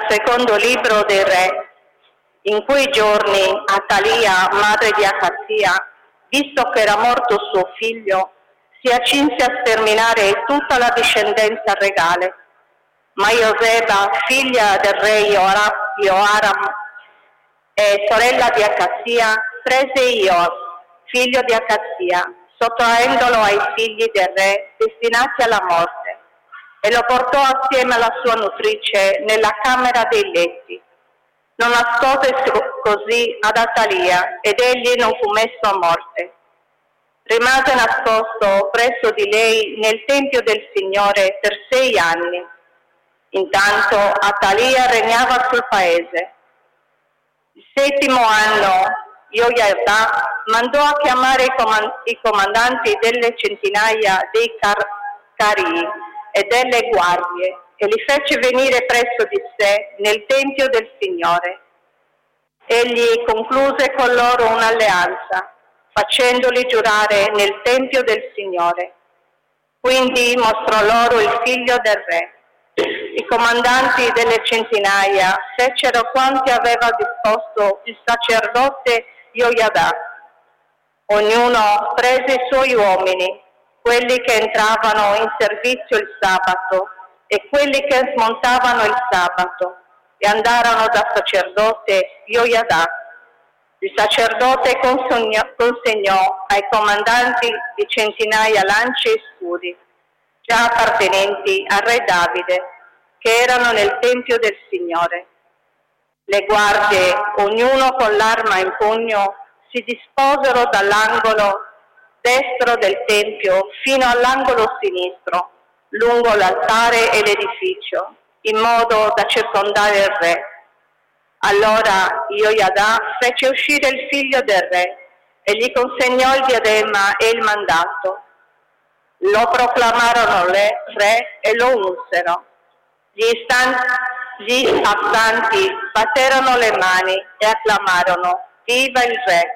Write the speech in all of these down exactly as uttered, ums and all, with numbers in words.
Dal secondo libro dei Re. In quei giorni Atalia, madre di Acazia, visto che era morto suo figlio, si accinse a sterminare tutta la discendenza regale. Ma Joseba, figlia del re Joaram e sorella di Acazia, prese Ioas, figlio di Acazia, sottraendolo ai figli del re destinati alla morte, e lo portò assieme alla sua nutrice nella camera dei letti. Lo nascose così ad Atalia, ed egli non fu messo a morte. Rimase nascosto presso di lei nel tempio del Signore per sei anni. Intanto Atalia regnava sul paese. Il settimo anno Joiada mandò a chiamare i, comand- i comandanti delle centinaia dei car- carii e delle guardie e li fece venire presso di sé nel tempio del Signore. Egli concluse con loro un'alleanza, facendoli giurare nel tempio del Signore. Quindi mostrò loro il figlio del re. I comandanti delle centinaia fecero quanto aveva disposto il sacerdote Joiada. Ognuno prese i suoi uomini, quelli che entravano in servizio il sabato e quelli che smontavano il sabato, e andarono dal sacerdote Joiada. Il sacerdote consegnò, consegnò ai comandanti di centinaia lance e scudi, già appartenenti al re Davide, che erano nel tempio del Signore. Le guardie, ognuno con l'arma in pugno, si disposero dall'angolo destro del tempio fino all'angolo sinistro, lungo l'altare e l'edificio, in modo da circondare il re. Allora Joiada fece uscire il figlio del re e gli consegnò il diadema e il mandato. Lo proclamarono le re e lo unsero. Gli, istan- gli astanti batterono le mani e acclamarono: Viva il re!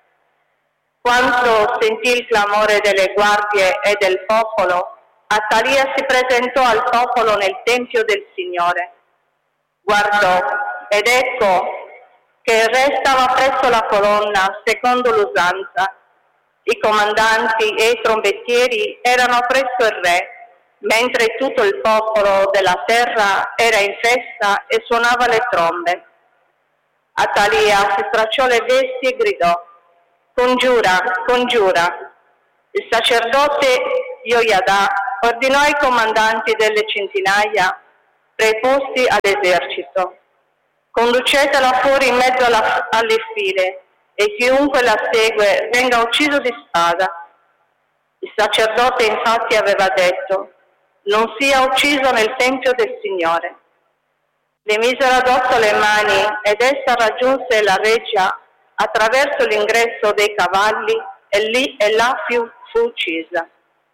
Quando sentì il clamore delle guardie e del popolo, Atalia si presentò al popolo nel tempio del Signore. Guardò ed ecco che il re stava presso la colonna secondo l'usanza. I comandanti e i trombettieri erano presso il re, mentre tutto il popolo della terra era in festa e suonava le trombe. Atalia si stracciò le vesti e gridò: Congiura, congiura. Il sacerdote Joiada ordinò ai comandanti delle centinaia preposti all'esercito: conducetela fuori in mezzo alla, alle file, e chiunque la segue venga ucciso di spada. Il sacerdote infatti aveva detto: non sia ucciso nel tempio del Signore. Le misero addosso le mani ed essa raggiunse la reggia attraverso l'ingresso dei cavalli e lì e là fu, fu uccisa.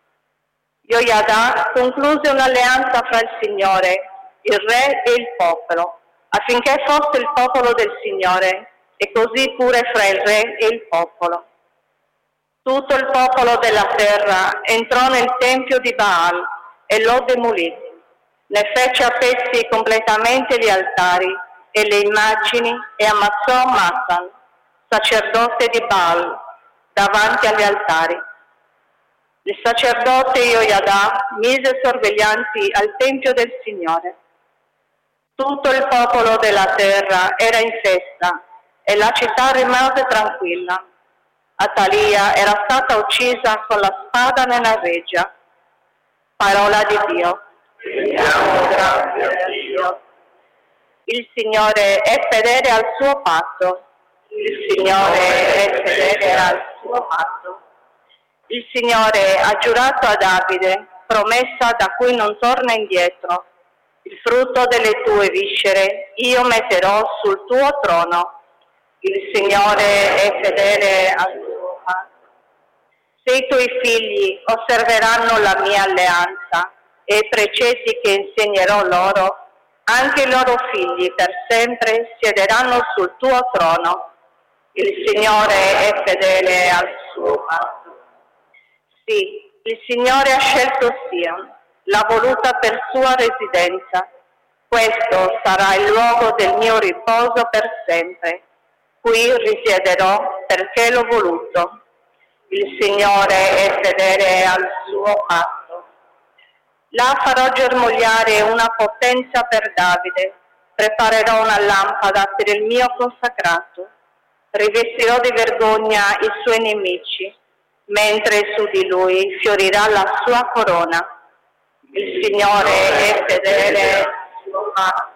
Joiada concluse un'alleanza fra il Signore, il re e il popolo, affinché fosse il popolo del Signore, e così pure fra il re e il popolo. Tutto il popolo della terra entrò nel tempio di Baal e lo demolì. Ne fece a pezzi completamente gli altari e le immagini e ammazzò Mattan, sacerdote di Baal, davanti agli altari. Il sacerdote Joiada mise sorveglianti al tempio del Signore. Tutto il popolo della terra era in festa e la città rimase tranquilla. Atalia era stata uccisa con la spada nella reggia. Parola di Dio. Diamo grazie a Dio. Il Signore è fedele al suo patto. Il Signore è fedele al suo patto. Il Signore ha giurato a Davide, promessa da cui non torna indietro: il frutto delle tue viscere io metterò sul tuo trono. Il Signore è fedele al suo patto. Se i tuoi figli osserveranno la mia alleanza e i precetti che insegnerò loro, anche i loro figli per sempre siederanno sul tuo trono. Il Signore è fedele al suo patto. Sì, il Signore ha scelto Sion, l'ha voluta per sua residenza. Questo sarà il luogo del mio riposo per sempre. Qui risiederò perché l'ho voluto. Il Signore è fedele al suo patto. Là farò germogliare una potenza per Davide. Preparerò una lampada per il mio consacrato. Rivestirò di vergogna i suoi nemici, mentre su di lui fiorirà la sua corona. Il Signore è fedele al suo patto.